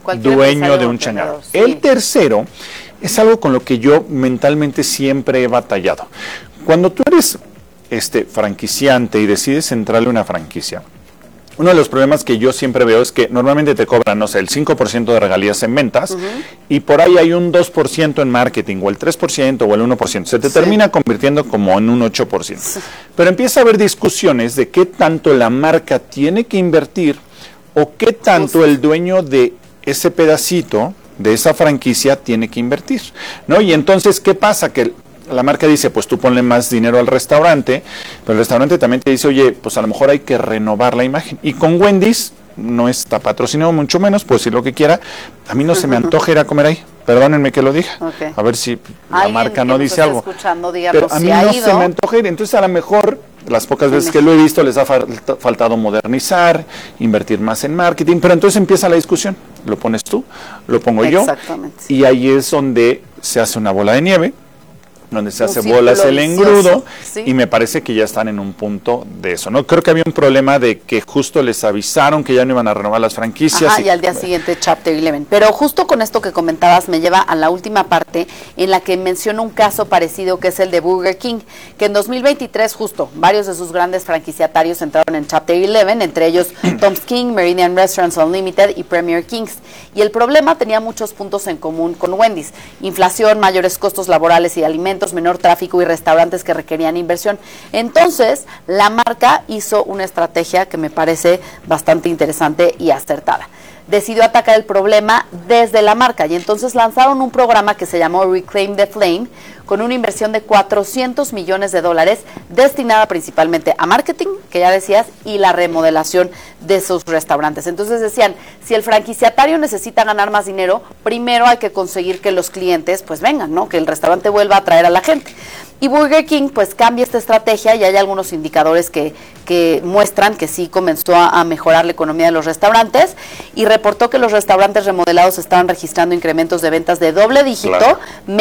dueño de un changarro. Sí. El tercero es algo con lo que yo mentalmente siempre he batallado. Cuando tú eres franquiciante y decides entrarle una franquicia, uno de los problemas que yo siempre veo es que normalmente te cobran, no sé, el 5% de regalías en ventas, y por ahí hay un 2% en marketing, o el 3%, o el 1%. Se te termina convirtiendo como en un 8%. Sí. Pero empieza a haber discusiones de qué tanto la marca tiene que invertir, o qué tanto el dueño de ese pedacito, de esa franquicia, tiene que invertir, ¿no? Y entonces, ¿qué pasa? Que la marca dice, pues tú ponle más dinero al restaurante, pero el restaurante también te dice, oye, pues a lo mejor hay que renovar la imagen. Y con Wendy's, no está patrocinado, mucho menos, puedo decir lo que quiera, a mí no se me antoja ir a comer ahí, perdónenme que lo diga, a ver si la marca no dice algo, pero a mí no se me antoja ir, entonces a lo mejor, las pocas veces que lo he visto, les ha faltado modernizar, invertir más en marketing, pero entonces empieza la discusión, lo pones tú, lo pongo yo, y ahí es donde se hace una bola de nieve, donde se hace bolas el engrudo, y me parece que ya están en un punto de eso, ¿no? Creo que había un problema de que justo les avisaron que ya no iban a renovar las franquicias. Y al día siguiente Chapter 11. Pero justo con esto que comentabas me lleva a la última parte en la que menciono un caso parecido que es el de Burger King, que en 2023 justo varios de sus grandes franquiciatarios entraron en Chapter 11, entre ellos Tom's King, Meridian Restaurants Unlimited y Premier Kings. Y el problema tenía muchos puntos en común con Wendy's: inflación, mayores costos laborales y alimentos, menor tráfico y restaurantes que requerían inversión. Entonces, la marca hizo una estrategia que me parece bastante interesante y acertada. Decidió atacar el problema desde la marca y entonces lanzaron un programa que se llamó Reclaim the Flame, con una inversión de $400 millones destinada principalmente a marketing, que ya decías, y la remodelación de sus restaurantes. Entonces decían, si el franquiciatario necesita ganar más dinero, primero hay que conseguir que los clientes pues vengan, ¿no? Que el restaurante vuelva a atraer a la gente. Y Burger King pues cambia esta estrategia y hay algunos indicadores que muestran que sí comenzó a mejorar la economía de los restaurantes, y reportó que los restaurantes remodelados estaban registrando incrementos de ventas de doble dígito,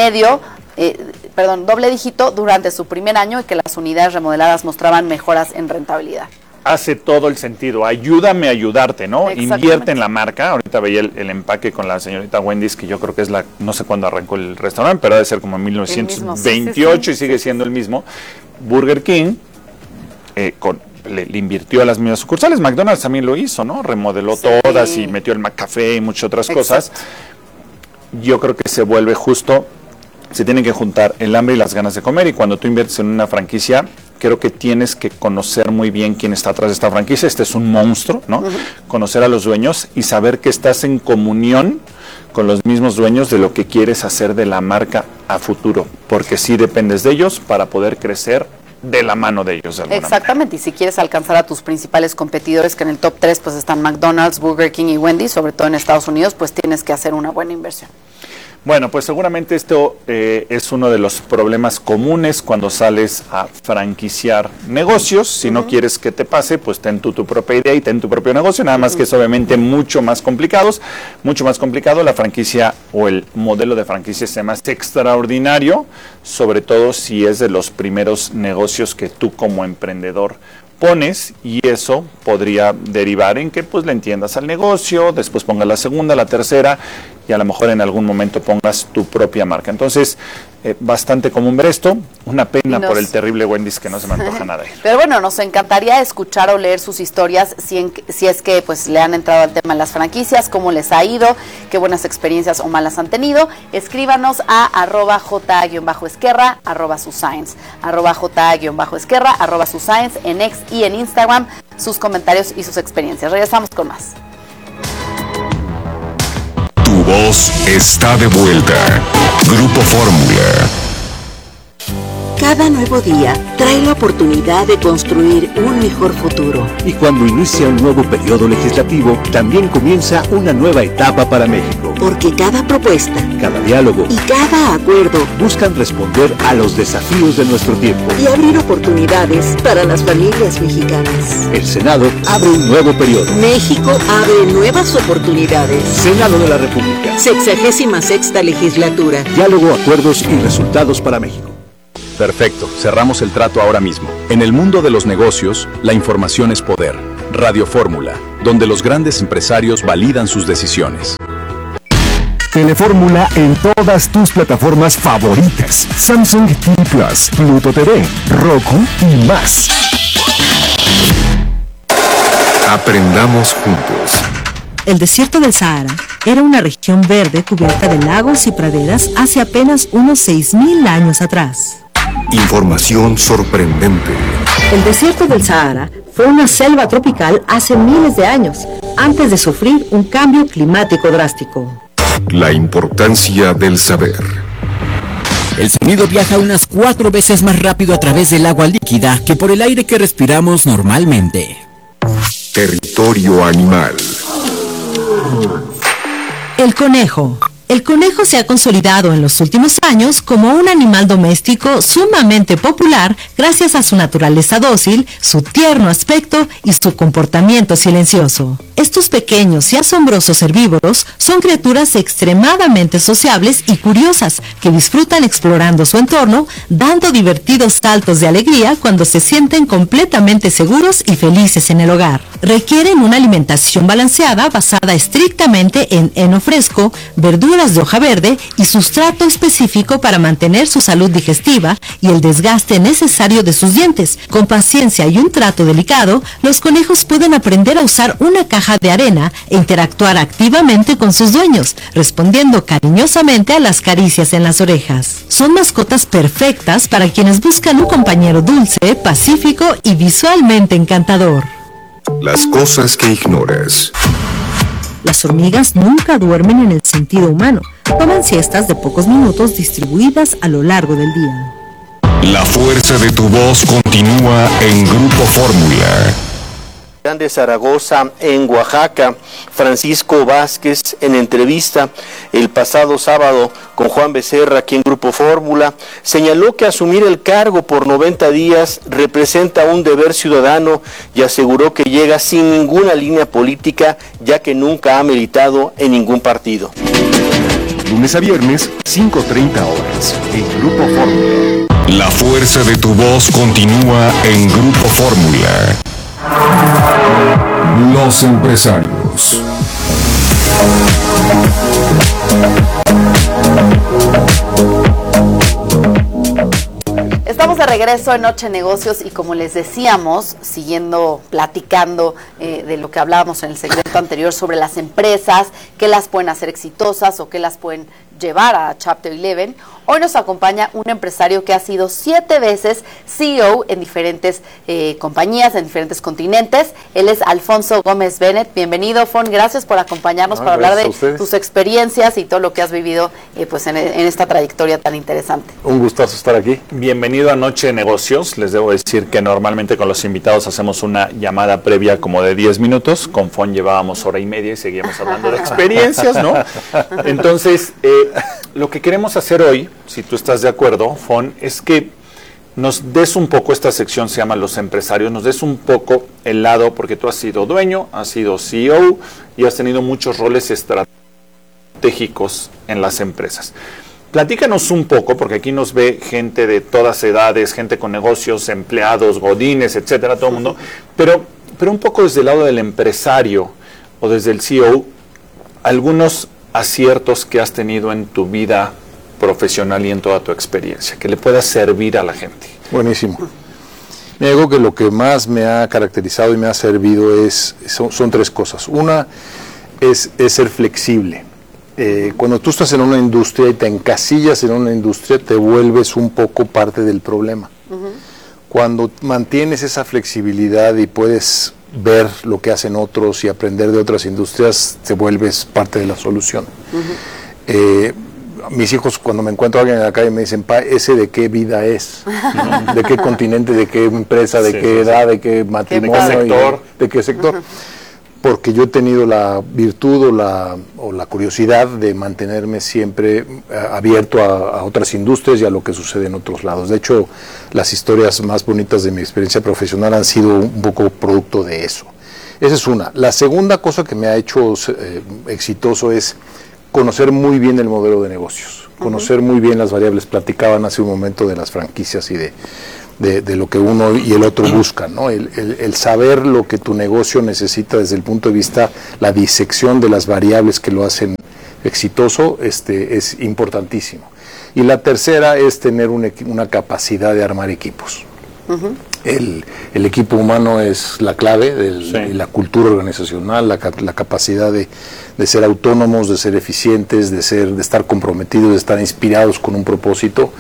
doble dígito durante su primer año, y que las unidades remodeladas mostraban mejoras en rentabilidad. Hace todo el sentido, ayúdame a ayudarte, ¿no? Invierte en la marca. Ahorita veía el empaque con la señorita Wendy's, que yo creo que es no sé cuándo arrancó el restaurante, pero debe ser como en 1928 y sigue siendo el mismo. Burger King le invirtió a las mismas sucursales. McDonald's también lo hizo, ¿no? Remodeló todas y metió el McCafé y muchas otras cosas. Yo creo que se vuelve justo, se tienen que juntar el hambre y las ganas de comer, y cuando tú inviertes en una franquicia, creo que tienes que conocer muy bien quién está atrás de esta franquicia. Este es un monstruo, ¿no? Conocer a los dueños y saber que estás en comunión con los mismos dueños de lo que quieres hacer de la marca a futuro, porque sí dependes de ellos para poder crecer de la mano de ellos. Exactamente, y si quieres alcanzar a tus principales competidores, que en el top 3 pues están McDonald's, Burger King y Wendy's, sobre todo en Estados Unidos, pues tienes que hacer una buena inversión. Bueno, pues seguramente esto es uno de los problemas comunes cuando sales a franquiciar negocios. Si no quieres que te pase, pues ten tu propia idea y ten tu propio negocio, nada más que es obviamente mucho más complicado. La franquicia o el modelo de franquicia es más extraordinario, sobre todo si es de los primeros negocios que tú como emprendedor pones, y eso podría derivar en que pues le entiendas al negocio, después pongas la segunda, la tercera, y a lo mejor en algún momento pongas tu propia marca. Entonces, bastante común ver esto. Una pena por el terrible Wendy's, que no se me antoja nada ahí. Pero bueno, nos encantaría escuchar o leer sus historias, si es que pues le han entrado al tema de las franquicias, cómo les ha ido, qué buenas experiencias o malas han tenido. Escríbanos a @ja_esquerra, @suscience, @ja_esquerra, @suscience en X y en Instagram, sus comentarios y sus experiencias. Regresamos con más. Tu voz está de vuelta. Grupo Fórmula. Cada nuevo día trae la oportunidad de construir un mejor futuro. Y cuando inicia un nuevo periodo legislativo, también comienza una nueva etapa para México. Porque cada propuesta, cada diálogo y cada acuerdo buscan responder a los desafíos de nuestro tiempo y abrir oportunidades para las familias mexicanas. El Senado abre un nuevo periodo. México abre nuevas oportunidades. Senado de la República. 66ª legislatura. Diálogo, acuerdos y resultados para México. Perfecto, cerramos el trato ahora mismo. En el mundo de los negocios, la información es poder. Radio Fórmula, donde los grandes empresarios validan sus decisiones. Telefórmula en todas tus plataformas favoritas. Samsung TV Plus, Pluto TV, Roku y más. Aprendamos juntos. El desierto del Sahara era una región verde cubierta de lagos y praderas hace apenas unos 6.000 años atrás. Información sorprendente. El desierto del Sahara fue una selva tropical hace miles de años, antes de sufrir un cambio climático drástico. La importancia del saber. El sonido viaja unas 4 veces más rápido a través del agua líquida que por el aire que respiramos normalmente. Territorio animal. El conejo. El conejo se ha consolidado en los últimos años como un animal doméstico sumamente popular gracias a su naturaleza dócil, su tierno aspecto y su comportamiento silencioso. Estos pequeños y asombrosos herbívoros son criaturas extremadamente sociables y curiosas que disfrutan explorando su entorno, dando divertidos saltos de alegría cuando se sienten completamente seguros y felices en el hogar. Requieren una alimentación balanceada basada estrictamente en heno fresco, verduras de hoja verde y sustrato específico para mantener su salud digestiva y el desgaste necesario de sus dientes. Con paciencia y un trato delicado, los conejos pueden aprender a usar una caja de arena e interactuar activamente con sus dueños, respondiendo cariñosamente a las caricias en las orejas. Son mascotas perfectas para quienes buscan un compañero dulce, pacífico y visualmente encantador. Las cosas que ignoras. Las hormigas nunca duermen en el sentido humano. Toman siestas de pocos minutos distribuidas a lo largo del día. La fuerza de tu voz continúa en Grupo Fórmula. De Zaragoza, en Oaxaca, Francisco Vázquez, en entrevista el pasado sábado con Juan Becerra aquí en Grupo Fórmula, señaló que asumir el cargo por 90 días representa un deber ciudadano y aseguró que llega sin ninguna línea política, ya que nunca ha militado en ningún partido. Lunes a viernes, 5:30 horas, en Grupo Fórmula. La fuerza de tu voz continúa en Grupo Fórmula. Los empresarios. Estamos de regreso en Noche Negocios y como les decíamos, siguiendo platicando de lo que hablábamos en el segmento anterior sobre las empresas, qué las pueden hacer exitosas o qué las pueden llevar a Chapter 11. Hoy nos acompaña un empresario que ha sido 7 veces CEO en diferentes compañías, en diferentes continentes. Él es Alfonso Gómez Bennett. Bienvenido, Fon. Gracias por acompañarnos para hablar de tus experiencias y todo lo que has vivido pues en esta trayectoria tan interesante. Un gustazo estar aquí. Bienvenido a Noche de Negocios. Les debo decir que normalmente con los invitados hacemos una llamada previa como de 10 minutos. Con Fon llevábamos hora y media y seguíamos hablando de experiencias, ¿no? Entonces, lo que queremos hacer hoy, si tú estás de acuerdo, Fon, es que nos des un poco, esta sección se llama Los Empresarios, nos des un poco el lado, porque tú has sido dueño, has sido CEO y has tenido muchos roles estratégicos en las empresas. Platícanos un poco, porque aquí nos ve gente de todas edades, gente con negocios, empleados, godines, etcétera, todo el mundo, pero un poco desde el lado del empresario o desde el CEO, algunos aciertos que has tenido en tu vida profesional y en toda tu experiencia, que le pueda servir a la gente. Buenísimo. Me digo que lo que más me ha caracterizado y me ha servido son 3 cosas. Una es ser flexible. Cuando tú estás en una industria y te encasillas en una industria, te vuelves un poco parte del problema. Cuando mantienes esa flexibilidad y puedes ver lo que hacen otros y aprender de otras industrias, te vuelves parte de la solución. Mis hijos, cuando me encuentro a alguien en la calle, me dicen, pa, ¿ese de qué vida es? ¿No? ¿De qué continente, de qué empresa, de qué edad, de qué matrimonio, de qué sector? Porque yo he tenido la virtud o la curiosidad de mantenerme siempre abierto a otras industrias y a lo que sucede en otros lados. De hecho, las historias más bonitas de mi experiencia profesional han sido un poco producto de eso. Esa es una. La segunda cosa que me ha hecho exitoso es conocer muy bien el modelo de negocios, conocer muy bien las variables. Platicaban hace un momento de las franquicias y de lo que uno y el otro buscan, ¿no? El saber lo que tu negocio necesita desde el punto de vista, la disección de las variables que lo hacen exitoso, es importantísimo. Y la tercera es tener una capacidad de armar equipos. El equipo humano es la clave y la cultura organizacional, la capacidad de ser autónomos, de ser eficientes, de estar comprometidos, de estar inspirados con un propósito,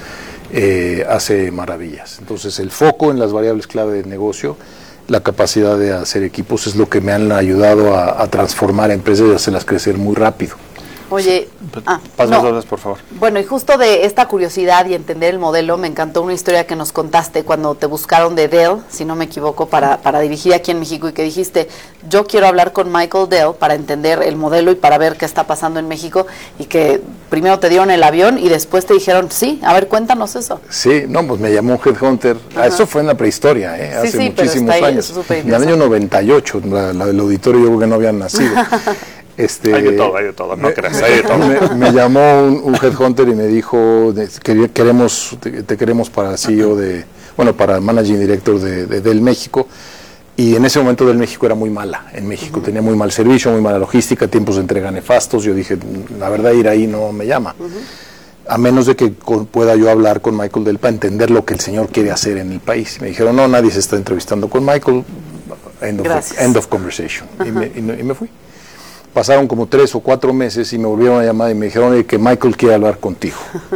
hace maravillas. Entonces el foco en las variables clave del negocio, la capacidad de hacer equipos es lo que me han ayudado a transformar empresas y hacerlas crecer muy rápido. Oye, Pásame por favor. Bueno, y justo de esta curiosidad y entender el modelo, me encantó una historia que nos contaste cuando te buscaron de Dell, si no me equivoco, para dirigir aquí en México, y que dijiste, yo quiero hablar con Michael Dell para entender el modelo y para ver qué está pasando en México, y que primero te dieron el avión y después te dijeron, sí, a ver, cuéntanos eso. Sí, no, pues me llamó un headhunter, eso fue en la prehistoria, hace muchísimos años, en el año 98, el auditorio yo creo que no habían nacido. Hay de todo, no creas, hay de todo. Me llamó un headhunter y me dijo, te queremos para CEO para Managing Director de Dell México, y en ese momento Dell México era muy mala, en México tenía muy mal servicio, muy mala logística, tiempos de entrega nefastos. Yo dije, la verdad, ir ahí no me llama, a menos de que pueda yo hablar con Michael Dell para entender lo que el señor quiere hacer en el país. Me dijeron, no, nadie se está entrevistando con Michael, end of conversation, y me fui. Pasaron como 3 o 4 meses y me volvieron a llamar y me dijeron que Michael quiere hablar contigo.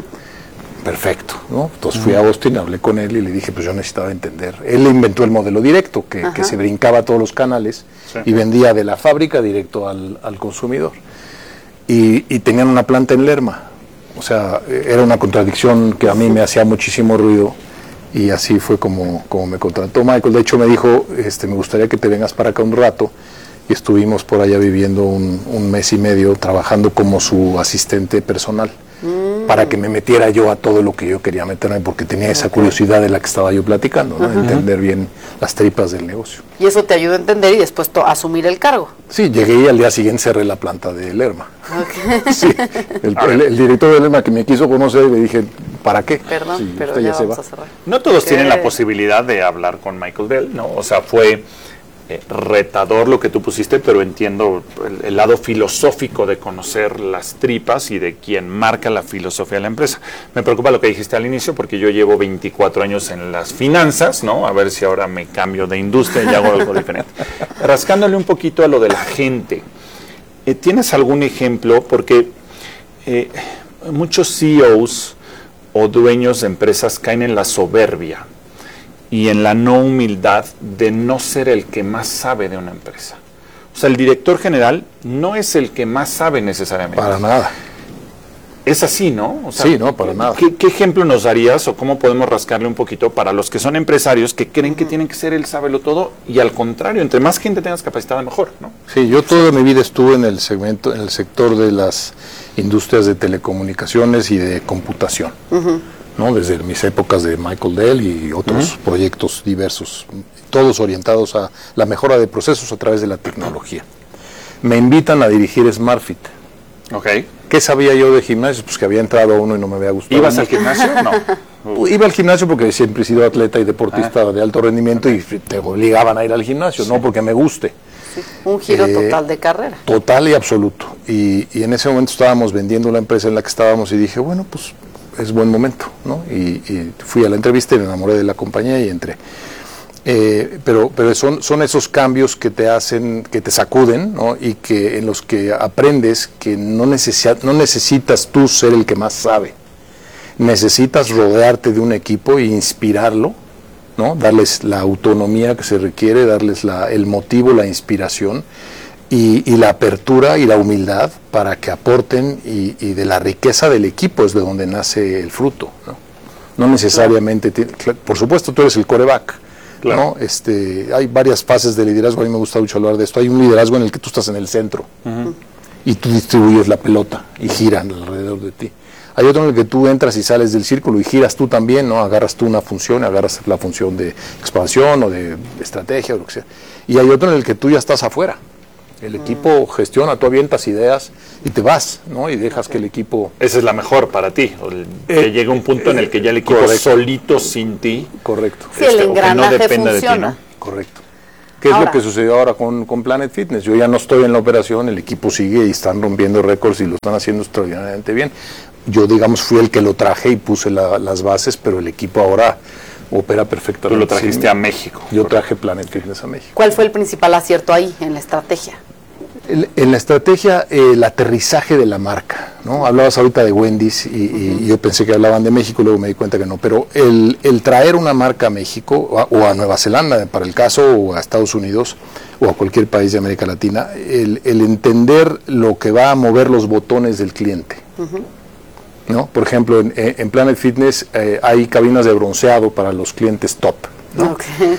Perfecto, ¿no? Entonces fui a Austin, hablé con él y le dije, pues yo necesitaba entender. Él inventó el modelo directo, que se brincaba todos los canales y vendía de la fábrica directo al consumidor. Y tenían una planta en Lerma. O sea, era una contradicción que a mí me hacía muchísimo ruido. Y así fue como me contrató Michael. De hecho me dijo, me gustaría que te vengas para acá un rato. Y estuvimos por allá viviendo un mes y medio trabajando como su asistente personal para que me metiera yo a todo lo que yo quería meterme, porque tenía esa curiosidad de la que estaba yo platicando, ¿no? Entender bien las tripas del negocio. Y eso te ayudó a entender y después asumir el cargo. Sí, llegué y al día siguiente cerré la planta de Lerma. Sí, el director de Lerma que me quiso conocer, le dije, ¿para qué? Perdón, sí, pero ya vamos a cerrar. No todos tienen la posibilidad de hablar con Michael Dell, ¿no? O sea, fue retador lo que tú pusiste, pero entiendo el lado filosófico de conocer las tripas y de quien marca la filosofía de la empresa. Me preocupa lo que dijiste al inicio, porque yo llevo 24 años en las finanzas, ¿no? A ver si ahora me cambio de industria y hago algo diferente. Rascándole un poquito a lo de la gente, ¿tienes algún ejemplo? Porque muchos CEOs o dueños de empresas caen en la soberbia y en la no humildad de no ser el que más sabe de una empresa. O sea, el director general no es el que más sabe necesariamente. Para nada. Es así, ¿no? O sea, sí, no, para nada. ¿Qué ejemplo nos darías o cómo podemos rascarle un poquito para los que son empresarios que creen que tienen que ser el sábelo todo, y al contrario, entre más gente tengas capacitada, mejor, ¿no? Sí, yo toda mi vida estuve en el sector de las industrias de telecomunicaciones y de computación. ¿No? Desde mis épocas de Michael Dell y otros proyectos diversos, todos orientados a la mejora de procesos a través de la tecnología. Me invitan a dirigir SmartFit. Okay. ¿Qué sabía yo de gimnasio? Pues que había entrado a uno y no me había gustado. ¿Ibas al gimnasio? No. Iba al gimnasio porque siempre he sido atleta y deportista de alto rendimiento, y te obligaban a ir al gimnasio, no porque me guste. Sí, un giro total de carrera. Total y absoluto. Y en ese momento estábamos vendiendo la empresa en la que estábamos y dije, bueno, pues es buen momento, ¿no? Y fui a la entrevista y me enamoré de la compañía y entré. Pero son esos cambios que te hacen, que te sacuden, ¿no? Y que en los que aprendes que no necesitas tú ser el que más sabe. Necesitas rodearte de un equipo e inspirarlo, ¿no? Darles la autonomía que se requiere, darles el motivo, la inspiración y la apertura y la humildad para que aporten, y de la riqueza del equipo es de donde nace el fruto, ¿no? No necesariamente, por supuesto tú eres el quarterback, ¿no? Hay varias fases de liderazgo, a mí me gusta mucho hablar de esto. Hay un liderazgo en el que tú estás en el centro y tú distribuyes la pelota y giran alrededor de ti. Hay otro en el que tú entras y sales del círculo y giras tú también, ¿no? Agarras tú una función, agarras la función de expansión o de estrategia o lo que sea. Y hay otro en el que tú ya estás afuera. El equipo gestiona, tú avientas ideas y te vas, ¿no? Y dejas que el equipo... Esa es la mejor para ti, que llegue un punto en el que ya el equipo solito, sin ti... Correcto. Sí, el engranaje no depende funciona. de ti, ¿no? Correcto. ¿Qué es lo que sucedió ahora con Planet Fitness? Yo ya no estoy en la operación, el equipo sigue y están rompiendo récords y lo están haciendo extraordinariamente bien. Yo, digamos, fui el que lo traje y puse las bases, pero el equipo ahora opera perfectamente. Tú lo trajiste a México. Yo traje Planet Fitness a México. ¿Cuál fue el principal acierto ahí en la estrategia? En la estrategia, el aterrizaje de la marca, ¿no? Hablabas ahorita de Wendy's y yo pensé que hablaban de México, luego me di cuenta que no, pero el traer una marca a México o a Nueva Zelanda, para el caso, o a Estados Unidos, o a cualquier país de América Latina, el entender lo que va a mover los botones del cliente, ¿no? Por ejemplo, en Planet Fitness hay cabinas de bronceado para los clientes top, ¿no?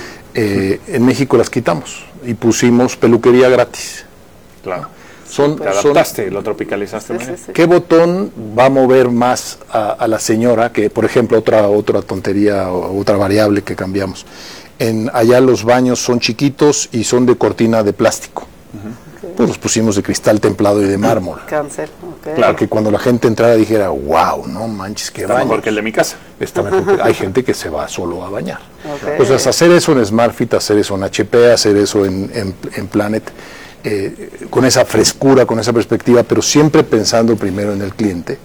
En México las quitamos y pusimos peluquería gratis. Claro. Te adaptaste, lo tropicalizaste. ¿Qué botón va a mover más a la señora? Que, por ejemplo, otra tontería o otra variable que cambiamos. Allá los baños son chiquitos y son de cortina de plástico. Pues los pusimos de cristal templado y de mármol. Cáncer. Claro, que cuando la gente entrara dijera, wow, no manches, qué baño. Está mejor que el de mi casa. Está mejor. Hay gente que se va solo a bañar. Entonces, hacer eso en SmartFit, hacer eso en HP, hacer eso en Planet, con esa frescura, con esa perspectiva, pero siempre pensando primero en el cliente,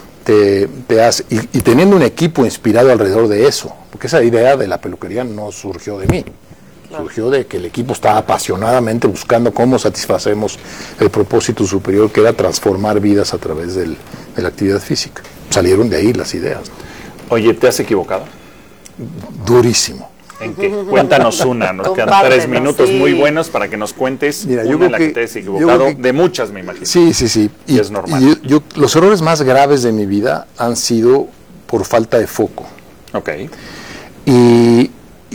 te hace, y teniendo un equipo inspirado alrededor de eso, porque esa idea de la peluquería no surgió de mí, surgió de que el equipo estaba apasionadamente buscando cómo satisfacemos el propósito superior, que era transformar vidas a través de la actividad física. Salieron de ahí las ideas, ¿no? Oye, ¿te has equivocado? Durísimo. ¿En qué? Cuéntanos una, nos quedan 3 minutos muy buenos para que nos cuentes. Mira, una en la que te has equivocado, de muchas me imagino. Sí. Y es normal. Los errores más graves de mi vida han sido por falta de foco. Ok. Y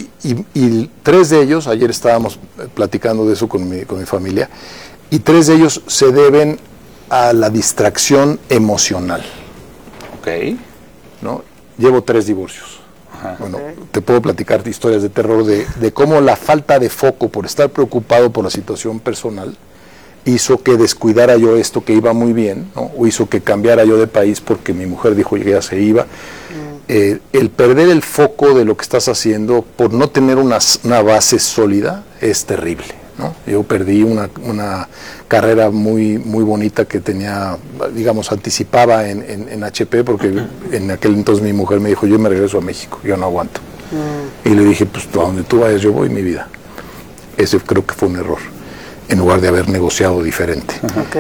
3 de ellos, ayer estábamos platicando de eso con mi familia, y 3 de ellos se deben a la distracción emocional. Ok. ¿No? Llevo 3 divorcios. Bueno, te puedo platicar historias de terror de cómo la falta de foco por estar preocupado por la situación personal hizo que descuidara yo esto que iba muy bien, ¿no? O hizo que cambiara yo de país porque mi mujer dijo que ya se iba. El perder el foco de lo que estás haciendo por no tener una base sólida es terrible, ¿no? Yo perdí una carrera muy bonita que tenía, digamos, anticipaba en HP, porque en aquel entonces mi mujer me dijo, yo me regreso a México, yo no aguanto. Y le dije, pues a donde tú vayas yo voy, mi vida. Ese creo que fue un error, en lugar de haber negociado diferente.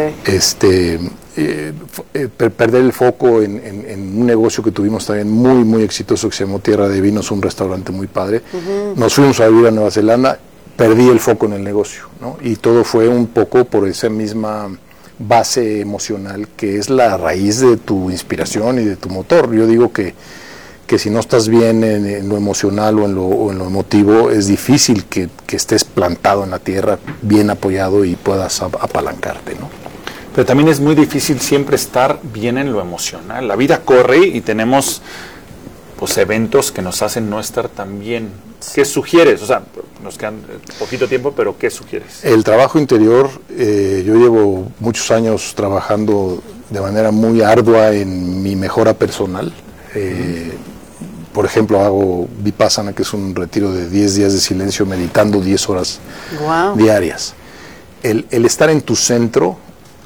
Perder el foco en un negocio que tuvimos también muy exitoso, que se llamó Tierra de Vinos, un restaurante muy padre. Nos fuimos a vivir a Nueva Zelanda, perdí el foco en el negocio, ¿no? Y todo fue un poco por esa misma base emocional que es la raíz de tu inspiración y de tu motor. Yo digo que si no estás bien en lo emocional o en lo emotivo, es difícil que estés plantado en la tierra, bien apoyado y puedas apalancarte, ¿no? Pero también es muy difícil siempre estar bien en lo emocional. La vida corre y tenemos pues eventos que nos hacen no estar tan bien. ¿Qué sugieres? O sea, nos quedan poquito tiempo, pero ¿qué sugieres? El trabajo interior, yo llevo muchos años trabajando de manera muy ardua en mi mejora personal. Por ejemplo, hago Vipassana, que es un retiro de 10 días de silencio, meditando 10 horas diarias. El estar en tu centro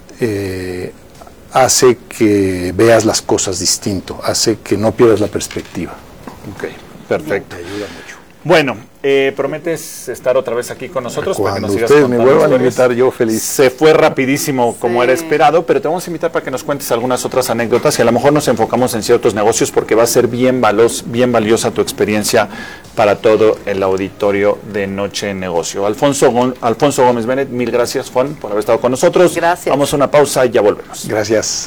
hace que veas las cosas distinto, hace que no pierdas la perspectiva. Ok, perfecto. Te ayuda mucho. Bueno, ¿prometes estar otra vez aquí con nosotros? Cuando para que nos sigas ustedes me contando vuelvan a historias? invitar, yo feliz. Se fue rapidísimo como era esperado, pero te vamos a invitar para que nos cuentes algunas otras anécdotas y a lo mejor nos enfocamos en ciertos negocios porque va a ser bien valiosa tu experiencia para todo el auditorio de Noche en Negocio. Alfonso Gómez Bennett, mil gracias, Juan, por haber estado con nosotros. Gracias. Vamos a una pausa y ya volvemos. Gracias.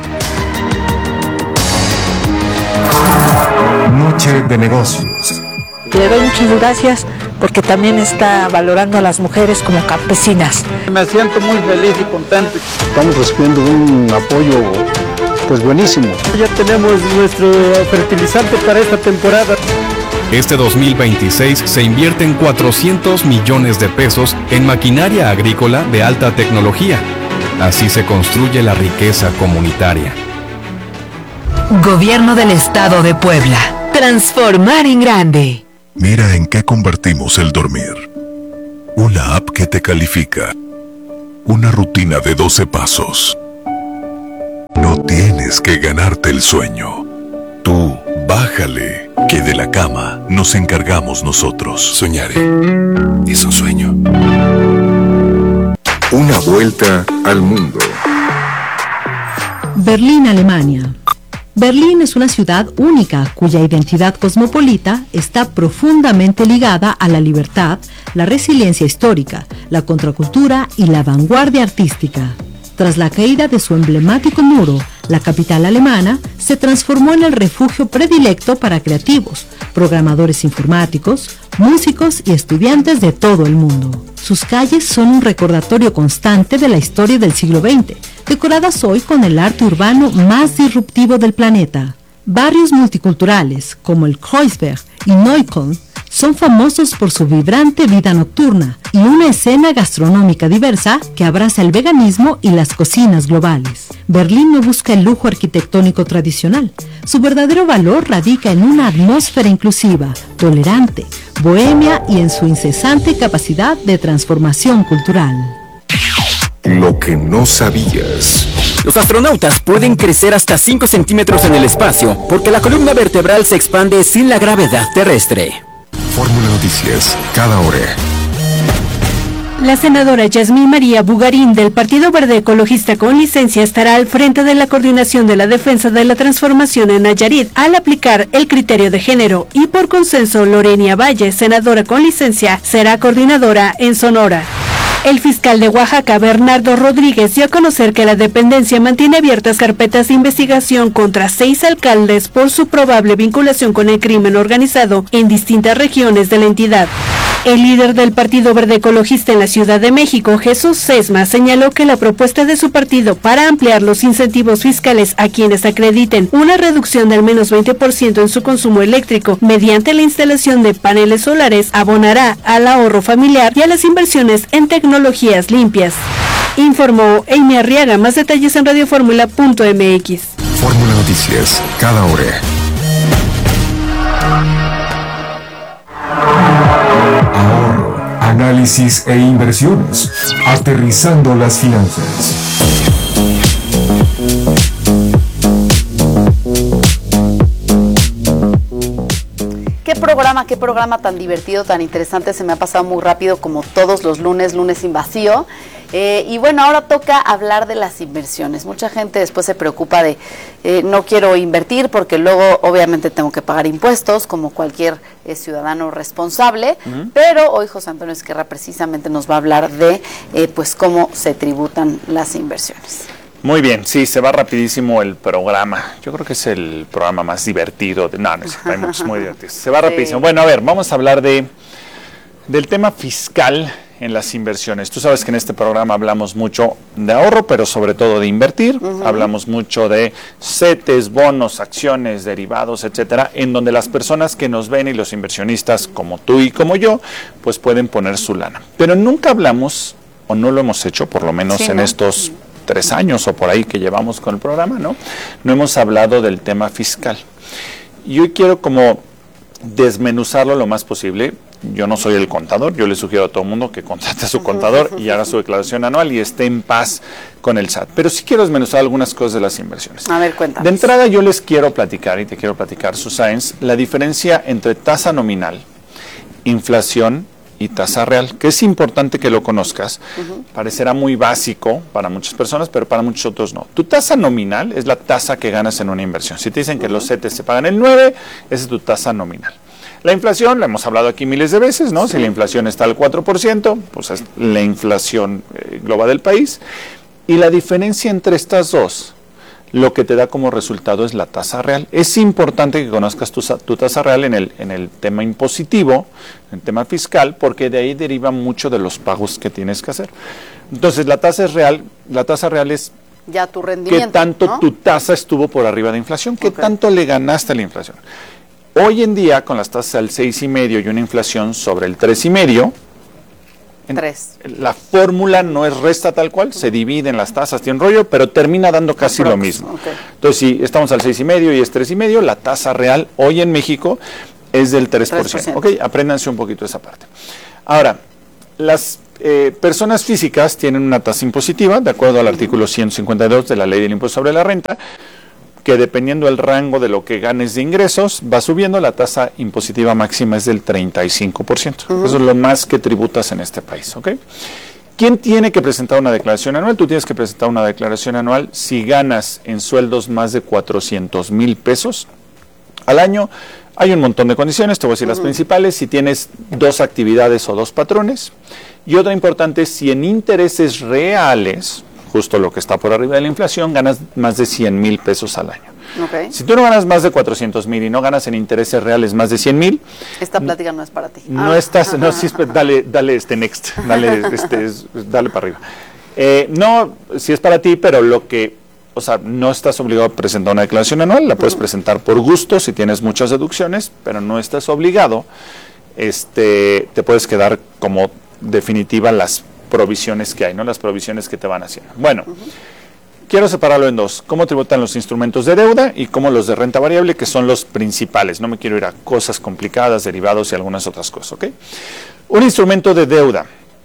Noche de negocios. Le doy muchas gracias porque también está valorando a las mujeres como campesinas. Me siento muy feliz y contento. Estamos recibiendo un apoyo pues buenísimo. Ya tenemos nuestro fertilizante para esta temporada. Este 2026 se invierten 400 millones de pesos en maquinaria agrícola de alta tecnología. Así se construye la riqueza comunitaria. Gobierno del Estado de Puebla. Transformar en grande. Mira en qué convertimos el dormir. Una app que te califica. Una rutina de 12 pasos. No tienes que ganarte el sueño. Tú, bájale, que de la cama nos encargamos nosotros. Soñaré. Es un sueño. Una vuelta al mundo. Berlín, Alemania. Berlín es una ciudad única cuya identidad cosmopolita está profundamente ligada a la libertad, la resiliencia histórica, la contracultura y la vanguardia artística. Tras la caída de su emblemático muro, la capital alemana se transformó en el refugio predilecto para creativos, programadores informáticos, músicos y estudiantes de todo el mundo. Sus calles son un recordatorio constante de la historia del siglo XX, decoradas hoy con el arte urbano más disruptivo del planeta. Barrios multiculturales como el Kreuzberg y Neukölln son famosos por su vibrante vida nocturna y una escena gastronómica diversa que abraza el veganismo y las cocinas globales. Berlín no busca el lujo arquitectónico tradicional. Su verdadero valor radica en una atmósfera inclusiva, tolerante, bohemia y en su incesante capacidad de transformación cultural. Lo que no sabías. Los astronautas pueden crecer hasta 5 centímetros en el espacio porque la columna vertebral se expande sin la gravedad terrestre. Fórmula Noticias, cada hora. La senadora Yasmín María Bugarín del Partido Verde Ecologista con licencia estará al frente de la coordinación de la defensa de la transformación en Nayarit al aplicar el criterio de género y por consenso Lorenia Valle, senadora con licencia, será coordinadora en Sonora. El fiscal de Oaxaca, Bernardo Rodríguez, dio a conocer que la dependencia mantiene abiertas carpetas de investigación contra 6 alcaldes por su probable vinculación con el crimen organizado en distintas regiones de la entidad. El líder del Partido Verde Ecologista en la Ciudad de México, Jesús Sesma, señaló que la propuesta de su partido para ampliar los incentivos fiscales a quienes acrediten una reducción de al menos 20% en su consumo eléctrico mediante la instalación de paneles solares abonará al ahorro familiar y a las inversiones en tecnologías limpias. Informó Amy Arriaga. Más detalles en radioformula.mx. Fórmula Noticias, cada hora. Ahorro, análisis e inversiones. Aterrizando las finanzas. Qué programa tan divertido, tan interesante, se me ha pasado muy rápido como todos los lunes sin vacío. Y bueno, ahora toca hablar de las inversiones. Mucha gente después se preocupa de no quiero invertir porque luego obviamente tengo que pagar impuestos como cualquier ciudadano responsable, pero hoy José Antonio Esquerra precisamente nos va a hablar de pues cómo se tributan las inversiones. Muy bien, sí, se va rapidísimo el programa. Yo creo que es el programa más divertido. No, hay muchos muy divertidos. Se va rapidísimo. Bueno, a ver, vamos a hablar del tema fiscal en las inversiones. Tú sabes que en este programa hablamos mucho de ahorro, pero sobre todo de invertir. Hablamos mucho de CETES, bonos, acciones, derivados, etcétera, en donde las personas que nos ven y los inversionistas como tú y como yo, pues pueden poner su lana. Pero nunca hablamos, o no lo hemos hecho, por lo menos en estos 3 años o por ahí que llevamos con el programa, ¿no? No hemos hablado del tema fiscal. Y hoy quiero como desmenuzarlo lo más posible. Yo no soy el contador, yo le sugiero a todo el mundo que contrate a su contador y haga su declaración anual y esté en paz con el SAT. Pero sí quiero desmenuzar algunas cosas de las inversiones. A ver, cuéntanos. De entrada yo les quiero platicar, y te quiero platicar, Susáenz, la diferencia entre tasa nominal, inflación y tasa real, que es importante que lo conozcas. Parecerá muy básico para muchas personas, pero para muchos otros no. Tu tasa nominal es la tasa que ganas en una inversión. Si te dicen que los CETES se pagan el 9, esa es tu tasa nominal. La inflación, la hemos hablado aquí miles de veces, ¿no? Si la inflación está al 4%, pues es la inflación global del país. Y la diferencia entre estas dos, lo que te da como resultado es la tasa real. Es importante que conozcas tu tasa real en el tema impositivo, en el tema fiscal, porque de ahí deriva mucho de los pagos que tienes que hacer. Entonces, la tasa real es ya tu rendimiento, qué tanto, ¿no? Tu tasa estuvo por arriba de inflación, qué tanto le ganaste a la inflación. Hoy en día, con las tasas al 6,5 y una inflación sobre el 3,5, la fórmula no es resta tal cual, se divide en las tasas, tiene un rollo, pero termina dando casi lo mismo. Entonces, si estamos al 6,5 y es 3,5, la tasa real hoy en México es del 3%. Ok, apréndanse un poquito esa parte. Ahora, las personas físicas tienen una tasa impositiva, de acuerdo al artículo 152 de la Ley del Impuesto sobre la Renta, que dependiendo del rango de lo que ganes de ingresos, va subiendo. La tasa impositiva máxima es del 35%. Eso es lo más que tributas en este país, ¿ok? ¿Quién tiene que presentar una declaración anual? Tú tienes que presentar una declaración anual si ganas en sueldos más de 400,000 pesos al año. Hay un montón de condiciones, te voy a decir las principales: si tienes 2 actividades o 2 patrones, y otra importante, si en intereses reales, justo lo que está por arriba de la inflación, ganas más de 100,000 pesos al año. Okay. Si tú no ganas más de 400,000 y no ganas en intereses reales más de 100,000, esta plática no es para ti. No estás, no, sí, dale next, dale para arriba. No, sí es para ti, pero o sea, no estás obligado a presentar una declaración anual, la puedes presentar por gusto si tienes muchas deducciones, pero no estás obligado. Te puedes quedar como definitiva las provisiones que hay, ¿no? Las provisiones que te van haciendo. Bueno, quiero separarlo en dos: cómo tributan los instrumentos de deuda y cómo los de renta variable, que son los principales. No me quiero ir a cosas complicadas, derivados y algunas otras cosas, ¿ok? Un instrumento de deuda.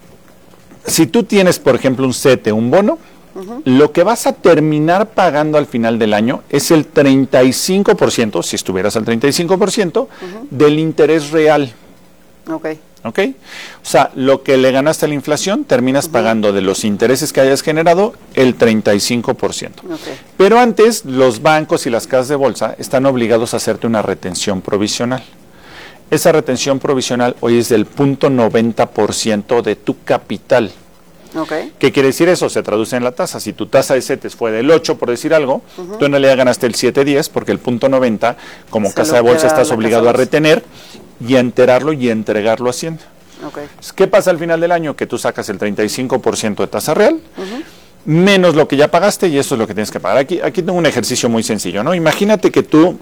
Si tú tienes, por ejemplo, un CETE, un bono, lo que vas a terminar pagando al final del año es el 35%, si estuvieras al 35%, del interés real. Ok. ¿Ok? O sea, lo que le ganaste a la inflación, terminas pagando de los intereses que hayas generado el 35%. Okay. Pero antes, los bancos y las casas de bolsa están obligados a hacerte una retención provisional. Esa retención provisional hoy es del 0.90% de tu capital. Okay. ¿Qué quiere decir eso? Se traduce en la tasa. Si tu tasa de CETES fue del 8, por decir algo, tú en realidad ganaste el 7.10, porque el 0.90, como casa de bolsa, estás obligado a retener y a enterarlo y a entregarlo a Hacienda. Okay. ¿Qué pasa al final del año? Que tú sacas el 35% de tasa real, menos lo que ya pagaste, y eso es lo que tienes que pagar. Aquí tengo un ejercicio muy sencillo, ¿no? Imagínate que tú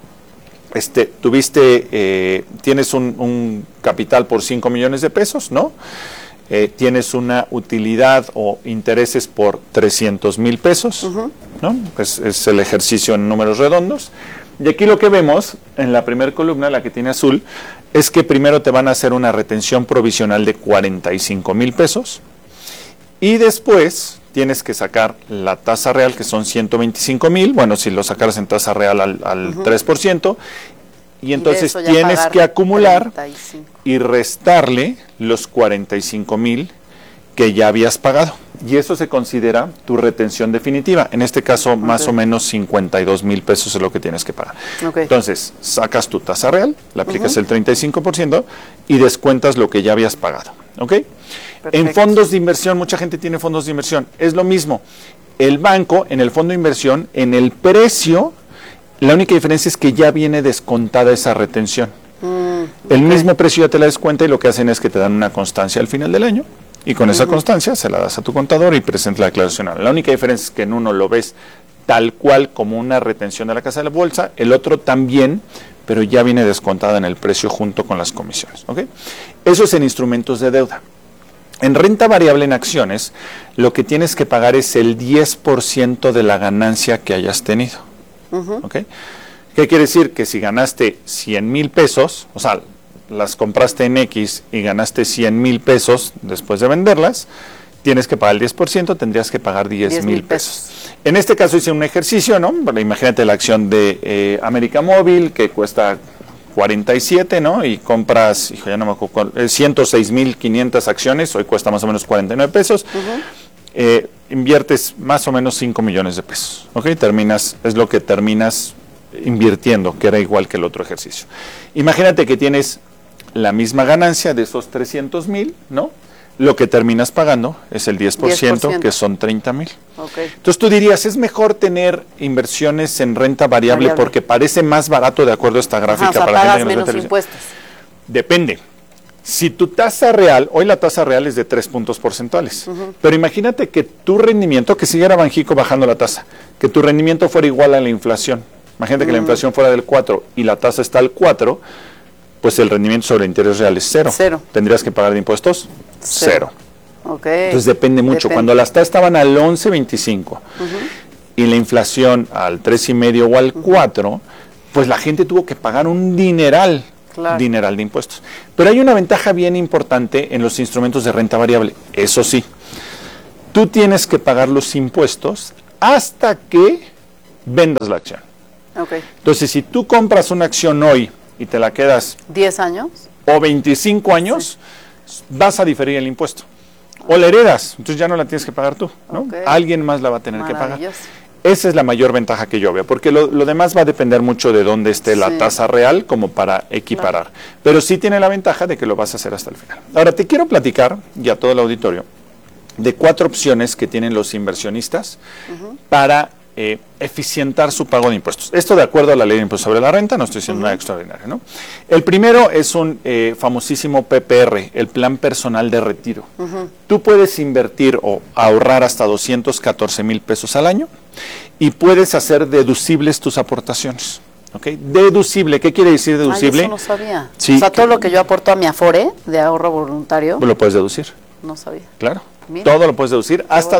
tienes un capital por 5 millones de pesos, ¿no? Tienes una utilidad o intereses por 300,000 pesos, ¿no? Es el ejercicio en números redondos. Y aquí lo que vemos en la primera columna, la que tiene azul, es que primero te van a hacer una retención provisional de 45,000 pesos y después tienes que sacar la tasa real, que son 125,000, bueno, si lo sacaras en tasa real al 3%, y entonces tienes que acumular 35. Y restarle los 45,000 que ya habías pagado. Y eso se considera tu retención definitiva. En este caso, más o menos 52,000 pesos es lo que tienes que pagar. Okay. Entonces, sacas tu tasa real, le aplicas el 35% y descuentas lo que ya habías pagado. ¿Ok? En fondos de inversión, mucha gente tiene fondos de inversión. Es lo mismo. El banco, en el fondo de inversión, en el precio, la única diferencia es que ya viene descontada esa retención. El mismo precio ya te la descuenta y lo que hacen es que te dan una constancia al final del año. Y con esa constancia se la das a tu contador y presentas la declaración anual. La única diferencia es que en uno lo ves tal cual como una retención de la casa de la bolsa, el otro también, pero ya viene descontada en el precio junto con las comisiones. ¿Okay? Eso es en instrumentos de deuda. En renta variable en acciones, lo que tienes que pagar es el 10% de la ganancia que hayas tenido. ¿Okay? ¿Qué quiere decir? Que si ganaste 100,000 pesos, o sea, las compraste en X y ganaste 100,000 pesos después de venderlas, tienes que pagar el 10%, tendrías que pagar 10,000 pesos. En este caso hice un ejercicio, ¿no? Bueno, imagínate la acción de América Móvil, que cuesta 47, ¿no? Y compras, ya no me acuerdo, 106,500 acciones, hoy cuesta más o menos 49 pesos. Inviertes más o menos 5 millones de pesos, ¿ok? Es lo que terminas invirtiendo, que era igual que el otro ejercicio. Imagínate que tienes la misma ganancia de esos 300,000, ¿no? Lo que terminas pagando es el 10%, que son 30,000. Okay. Entonces tú dirías, ¿es mejor tener inversiones en renta variable porque parece más barato de acuerdo a esta gráfica? O sea, para pagas gente que menos impuestos. Depende. Si tu tasa real, hoy la tasa real es de 3 puntos porcentuales, pero imagínate que tu rendimiento, que siguiera Banjico bajando la tasa, que tu rendimiento fuera igual a la inflación. Imagínate que la inflación fuera del 4 y la tasa está al 4, pues el rendimiento sobre el interés real es 0. ¿Tendrías que pagar de impuestos? 0. Okay. Entonces depende mucho. Cuando las tasas estaban al 11.25 y la inflación al 3,5 o al 4, pues la gente tuvo que pagar un dineral dineral de impuestos. Pero hay una ventaja bien importante en los instrumentos de renta variable. Eso sí, tú tienes que pagar los impuestos hasta que vendas la acción. Entonces, si tú compras una acción hoy y te la quedas 10 años o 25 años, vas a diferir el impuesto. O la heredas, entonces ya no la tienes que pagar tú, ¿no? Alguien más la va a tener que pagar. Esa es la mayor ventaja que yo veo, porque lo demás va a depender mucho de dónde esté la tasa real como para equiparar. Pero sí tiene la ventaja de que lo vas a hacer hasta el final. Ahora, te quiero platicar, y a todo el auditorio, de 4 opciones que tienen los inversionistas para eficientar su pago de impuestos. Esto de acuerdo a la ley de impuestos sobre la renta, no estoy diciendo nada extraordinario, ¿no? El primero es un famosísimo PPR, el Plan Personal de Retiro. Tú puedes invertir o ahorrar hasta 214,000 pesos al año y puedes hacer deducibles tus aportaciones. ¿Okay? Deducible, ¿qué quiere decir deducible? Eso no sabía. Sí, o sea, todo lo que yo aporto a mi Afore de ahorro voluntario. Lo puedes deducir. No sabía. Claro. Mira. Todo lo puedes deducir hasta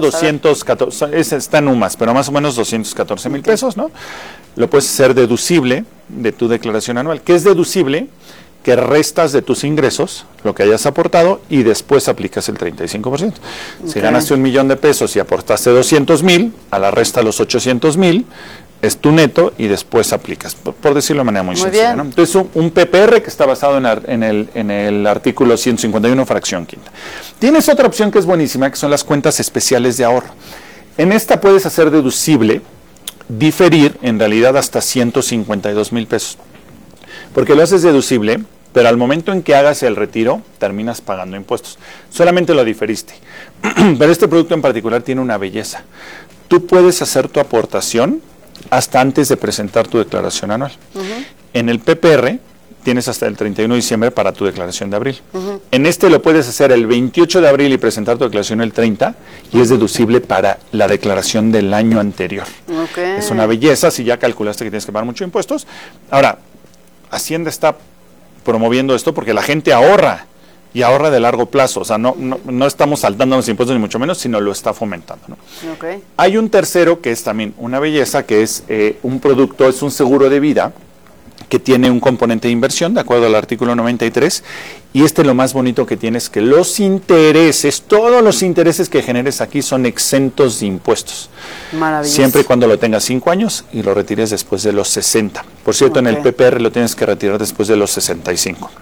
214, está en UMAS, pero más o menos 214,000 pesos, ¿no? Lo puedes hacer deducible de tu declaración anual. ¿Qué es deducible? Que restas de tus ingresos lo que hayas aportado y después aplicas el 35%. Si ganaste 1,000,000 de pesos y aportaste 200,000, a la resta los 800,000, es tu neto y después aplicas, por decirlo de manera muy sencilla, ¿no? Entonces, un PPR que está basado en el artículo 151, fracción quinta. Tienes otra opción que es buenísima, que son las cuentas especiales de ahorro. En esta puedes hacer deducible, diferir, en realidad hasta 152,000 pesos. Porque lo haces deducible, pero al momento en que hagas el retiro, terminas pagando impuestos. Solamente lo diferiste. Pero este producto en particular tiene una belleza. Tú puedes hacer tu aportación hasta antes de presentar tu declaración anual. En el PPR tienes hasta el 31 de diciembre para tu declaración de abril. En este lo puedes hacer el 28 de abril y presentar tu declaración el 30 y es deducible para la declaración del año anterior. Es una belleza si ya calculaste que tienes que pagar muchos impuestos. Ahora, Hacienda está promoviendo esto porque la gente ahorra y ahorra de largo plazo, o sea, no estamos saltando los impuestos ni mucho menos, sino lo está fomentando, ¿no? Hay un tercero que es también una belleza, que es un producto, es un seguro de vida que tiene un componente de inversión, de acuerdo al artículo 93, y lo más bonito que tiene es que los intereses, todos los intereses que generes aquí son exentos de impuestos. Maravilloso. Siempre y cuando lo tengas 5 años y lo retires después de los 60. Por cierto, en el PPR lo tienes que retirar después de los 65.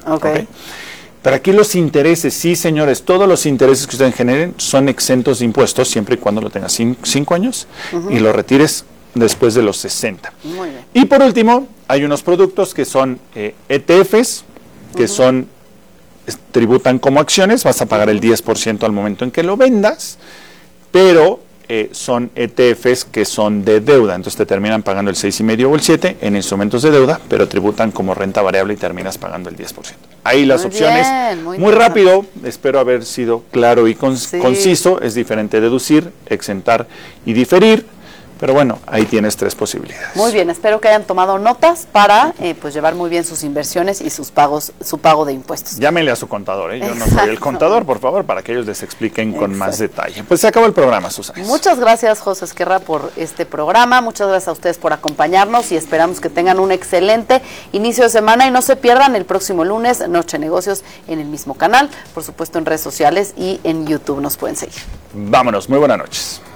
Pero aquí los intereses, sí señores, todos los intereses que ustedes generen son exentos de impuestos siempre y cuando lo tengas 5 años y lo retires después de los 60. Muy bien. Y por último, hay unos productos que son ETFs, que tributan como acciones, vas a pagar el 10% al momento en que lo vendas, pero son ETFs que son de deuda, entonces te terminan pagando el 6,5 o el 7 en instrumentos de deuda, pero tributan como renta variable y terminas pagando el 10%. Ahí las opciones, muy rápido, espero haber sido claro y conciso, es diferente deducir, exentar y diferir. Pero bueno, ahí tienes 3 posibilidades. Muy bien, espero que hayan tomado notas para pues llevar muy bien sus inversiones y sus pagos, su pago de impuestos. Llámenle a su contador, yo no soy el contador, por favor, para que ellos les expliquen con más detalle. Pues se acabó el programa, Susana. Muchas gracias, José Esquerra, por este programa. Muchas gracias a ustedes por acompañarnos y esperamos que tengan un excelente inicio de semana y no se pierdan el próximo lunes Noche de Negocios en el mismo canal, por supuesto en redes sociales y en YouTube nos pueden seguir. Vámonos, muy buenas noches.